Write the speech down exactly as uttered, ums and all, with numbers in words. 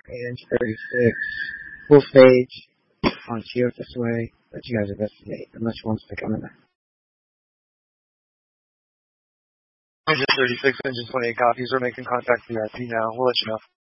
eight inch thirty-six, full stage on Shield this way. Let you guys investigate, unless you want to come in there. thirty-six inches, twenty-eight copies. We're making contact with the R P now. We'll let you know.